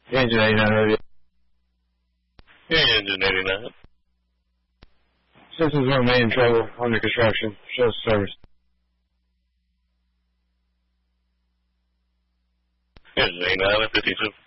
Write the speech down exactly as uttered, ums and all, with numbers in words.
Engine eighty-nine radio. Yeah, Engine eighty-nine. Systems remain in trouble, under construction. Show service. Engine eighty-nine at fifty-two.